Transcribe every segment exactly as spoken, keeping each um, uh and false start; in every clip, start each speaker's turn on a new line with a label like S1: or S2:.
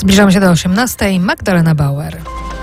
S1: Zbliżamy się do osiemnastej. Magdalena Bauer.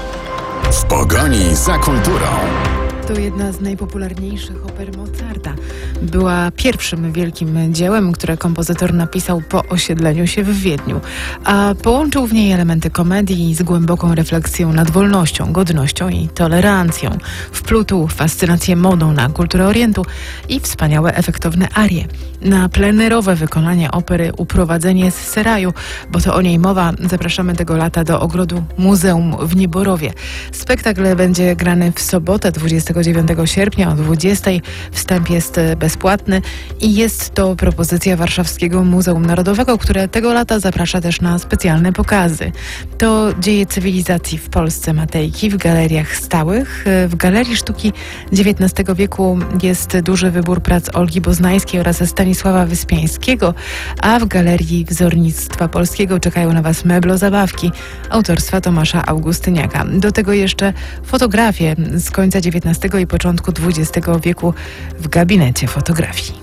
S2: W pogoni za kulturą.
S3: To jedna z najpopularniejszych oper Mozarta. Była pierwszym wielkim dziełem, które kompozytor napisał po osiedleniu się w Wiedniu, a połączył w niej elementy komedii z głęboką refleksją nad wolnością, godnością i tolerancją. Wplótł fascynację modą na kulturę Orientu i wspaniałe, efektowne arie. Na plenerowe wykonanie opery Uprowadzenie z Seraju, bo to o niej mowa, zapraszamy tego lata do ogrodu Muzeum w Nieborowie. Spektakl będzie grany w sobotę, dwudziestego dziewiątego sierpnia o dwudziestej. Wstęp jest bezpłatny i jest to propozycja Warszawskiego Muzeum Narodowego, które tego lata zaprasza też na specjalne pokazy. To dzieje cywilizacji w Polsce Matejki w galeriach stałych. W Galerii Sztuki dziewiętnastego wieku jest duży wybór prac Olgi Boznańskiej oraz Stanisława Wyspiańskiego, a w Galerii Wzornictwa Polskiego czekają na Was meblozabawki autorstwa Tomasza Augustyniaka. Do tego jeszcze fotografie z końca dziewiętnastego i początku dwudziestego wieku w gabinecie fotografii.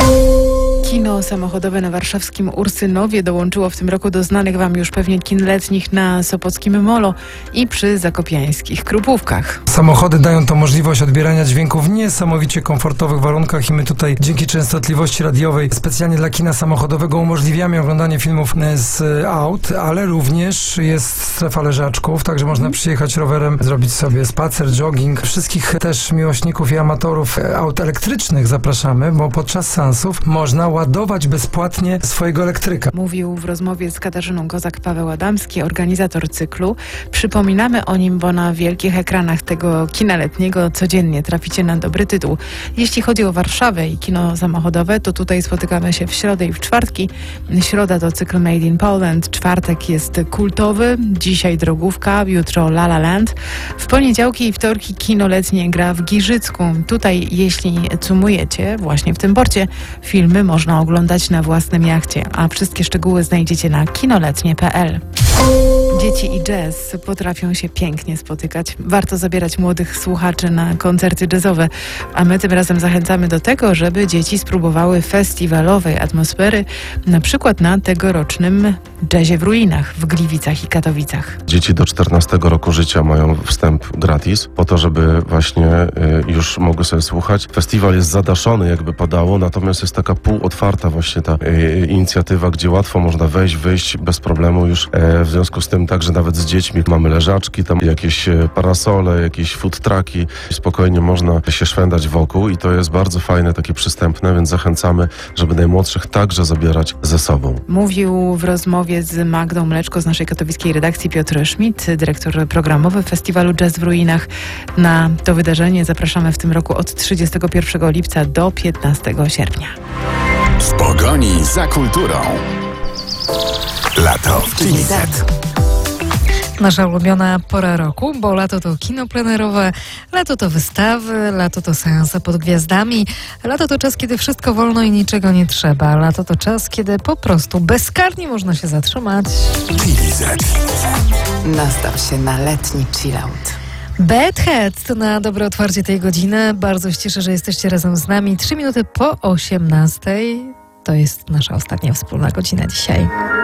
S3: Kino samochodowe na warszawskim Ursynowie dołączyło w tym roku do znanych Wam już pewnie kin letnich na Sopockim Molo i przy zakopiańskich Krupówkach.
S4: Samochody dają to możliwość odbierania dźwięku w niesamowicie komfortowych warunkach i my tutaj dzięki częstotliwości radiowej specjalnie dla kina samochodowego umożliwiamy oglądanie filmów z aut, ale również jest strefa leżaczków, także można przyjechać rowerem, zrobić sobie spacer, jogging. Wszystkich też miłośników i amatorów aut elektrycznych zapraszamy, bo podczas seansów można ładować bezpłatnie swojego elektryka.
S3: Mówił w rozmowie z Katarzyną Kozak-Paweł Adamski, organizator cyklu. Przypominamy o nim, bo na wielkich ekranach tego kina letniego codziennie traficie na dobry tytuł. Jeśli chodzi o Warszawę i kino samochodowe, to tutaj spotykamy się w środę i w czwartki. Środa to cykl Made in Poland, czwartek jest kultowy, dzisiaj drogówka, jutro La La Land. W poniedziałki i wtorki kino letnie gra w Giżycku. Tutaj, jeśli cumujecie właśnie w tym porcie, filmy można oglądać na własnym jachcie, a wszystkie szczegóły znajdziecie na kinoletnie kropka p l. Dzieci i jazz potrafią się pięknie spotykać. Warto zabierać młodych słuchaczy na koncerty jazzowe, a my tym razem zachęcamy do tego, żeby dzieci spróbowały festiwalowej atmosfery, na przykład na tegorocznym Jazzie w Ruinach w Gliwicach i Katowicach.
S5: Dzieci do czternastego roku życia mają wstęp gratis, po to, żeby właśnie y, już mogły sobie słuchać. Festiwal jest zadaszony, jakby padało, natomiast jest taka półotwarta właśnie ta y, inicjatywa, gdzie łatwo można wejść, wyjść bez problemu już. E, w związku z tym także nawet z dziećmi mamy leżaczki, tam jakieś parasole, jakieś food trucki. Spokojnie można się szwendać wokół i to jest bardzo fajne, takie przystępne, więc zachęcamy, żeby najmłodszych także zabierać ze sobą.
S3: Mówił w rozmowie z Magdą Mleczko z naszej katowickiej redakcji Piotr Schmidt, dyrektor programowy Festiwalu Jazz w Ruinach. Na to wydarzenie zapraszamy w tym roku od trzydziestego pierwszego lipca do piętnastego sierpnia.
S2: W pogoni za kulturą. Lato w G Z.
S1: Nasza ulubiona pora roku, bo lato to kino plenerowe, lato to wystawy, lato to seanse pod gwiazdami, lato to czas, kiedy wszystko wolno i niczego nie trzeba, lato to czas, kiedy po prostu bezkarnie można się zatrzymać.
S2: G Z.
S6: Nastaw się na letni chillout.
S1: Bad Head to na dobre otwarcie tej godziny. Bardzo się cieszę, że jesteście razem z nami. Trzy minuty po osiemnastej. To jest nasza ostatnia wspólna godzina dzisiaj.